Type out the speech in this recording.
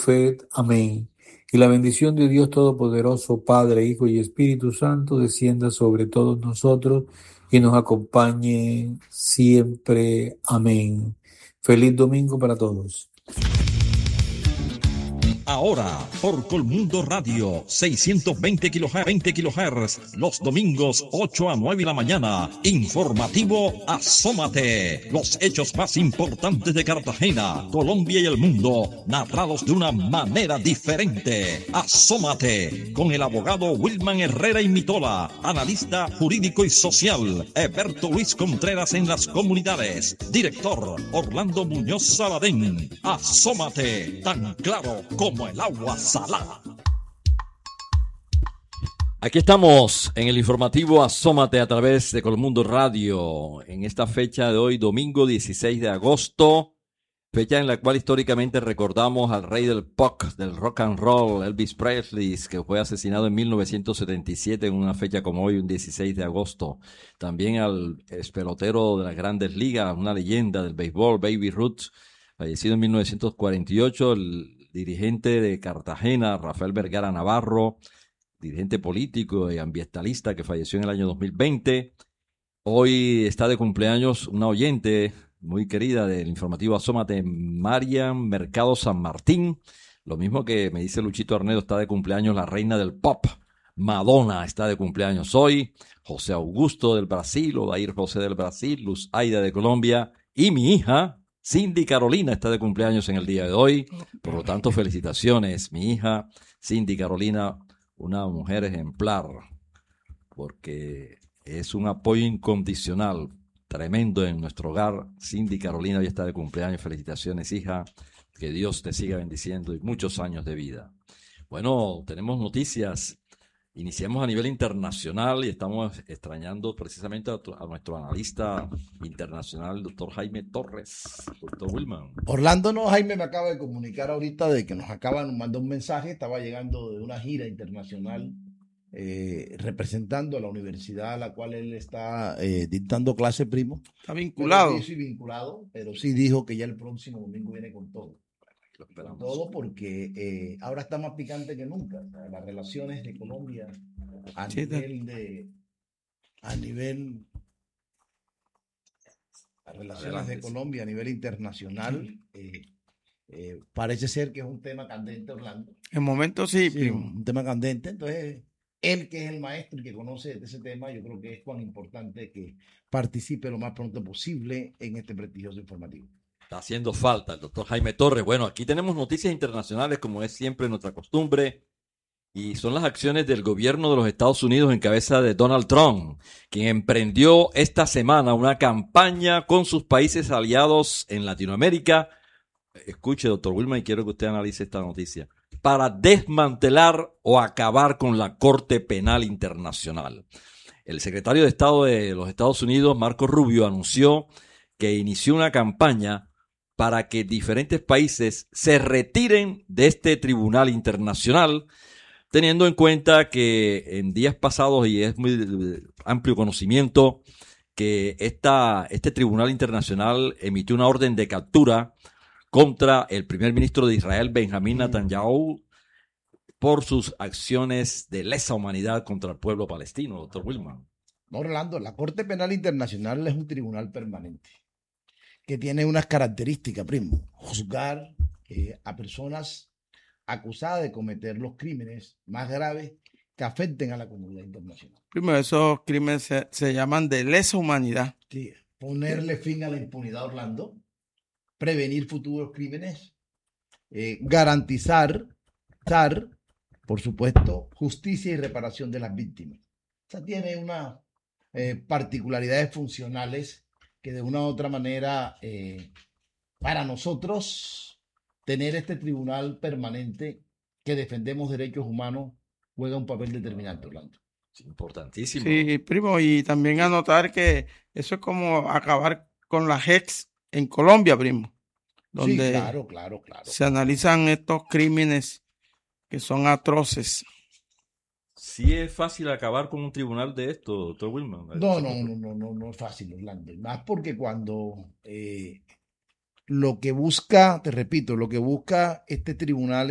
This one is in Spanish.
Tufet. Amén. Y la bendición de Dios Todopoderoso, Padre, Hijo y Espíritu Santo, descienda sobre todos nosotros y nos acompañe siempre. Amén. Feliz domingo para todos. Ahora, por Colmundo Radio, 620 kHz, los domingos 8 a 9 de la mañana. Informativo Asómate. Los hechos más importantes de Cartagena, Colombia y el mundo, narrados de una manera diferente. Asómate, con el abogado Wilman Herrera y Mitola, analista jurídico y social, Eberto Luis Contreras en las comunidades, director Orlando Muñoz Saladén. Asómate, tan claro como el agua salada. Aquí estamos en el informativo Asómate a través de Colmundo Radio, en esta fecha de hoy, domingo 16 de agosto, fecha en la cual históricamente recordamos al rey del pop, del rock and roll, Elvis Presley, que fue asesinado en 1977 en una fecha como hoy, un 16 de agosto. También al pelotero de las Grandes Ligas, una leyenda del béisbol, Baby Ruth, fallecido en 1948, el dirigente de Cartagena, Rafael Vergara Navarro, dirigente político y ambientalista que falleció en el año 2020. Hoy está de cumpleaños una oyente muy querida del informativo Asómate, Marian Mercado San Martín. Lo mismo que me dice Luchito Arnedo, está de cumpleaños la reina del pop, Madonna, está de cumpleaños hoy. José Augusto del Brasil, Odair José del Brasil, Luz Aida de Colombia y mi hija Cindy Carolina está de cumpleaños en el día de hoy. Por lo tanto, felicitaciones, mi hija Cindy Carolina, una mujer ejemplar, porque es un apoyo incondicional, tremendo en nuestro hogar. Cindy Carolina hoy está de cumpleaños. Felicitaciones, hija. Que Dios te siga bendiciendo y muchos años de vida. Bueno, tenemos noticias. Iniciamos a nivel internacional y estamos extrañando precisamente a nuestro analista internacional, el doctor Jaime Torres. Doctor Wilman. Orlando, no, Jaime me acaba de comunicar ahorita de que nos mandó un mensaje, estaba llegando de una gira internacional representando a la universidad a la cual él está dictando clase, primo. Está vinculado. Sí, vinculado, pero sí dijo que ya el próximo domingo viene con todo. Con todo porque ahora está más picante que nunca. O sea, las relaciones de Colombia a nivel internacional parece ser que es un tema candente, Orlando. En momento sí, primo. Un tema candente. Entonces, él que es el maestro y que conoce de ese tema, yo creo que es cuán importante que participe lo más pronto posible en este prestigioso informativo. Está haciendo falta el doctor Jaime Torres. Bueno, aquí tenemos noticias internacionales, como es siempre nuestra costumbre, y son las acciones del gobierno de los Estados Unidos en cabeza de Donald Trump, quien emprendió esta semana una campaña con sus países aliados en Latinoamérica. Escuche, doctor Wilma, y quiero que usted analice esta noticia. Para desmantelar o acabar con la Corte Penal Internacional. El secretario de Estado de los Estados Unidos, Marco Rubio, anunció que inició una campaña para que diferentes países se retiren de este tribunal internacional, teniendo en cuenta que en días pasados, y es muy amplio conocimiento, que este tribunal internacional emitió una orden de captura contra el primer ministro de Israel, Benjamín Netanyahu, por sus acciones de lesa humanidad contra el pueblo palestino, doctor Wilman. Orlando, la Corte Penal Internacional es un tribunal permanente que tiene unas características, primo: juzgar a personas acusadas de cometer los crímenes más graves que afecten a la comunidad internacional. Primo, esos crímenes se llaman de lesa humanidad. Sí, ponerle fin a la impunidad, Orlando, prevenir futuros crímenes, garantizar, por supuesto, justicia y reparación de las víctimas. O sea, tiene unas particularidades funcionales que de una u otra manera, para nosotros, tener este tribunal permanente que defendemos derechos humanos juega un papel determinante, Orlando. Es importantísimo. Sí, primo, y también anotar que eso es como acabar con la JEX en Colombia, primo. Donde sí, claro. se analizan estos crímenes que son atroces. Sí es fácil acabar con un tribunal de esto, doctor Wilman. No es fácil, Orlando. Más porque cuando lo que busca este tribunal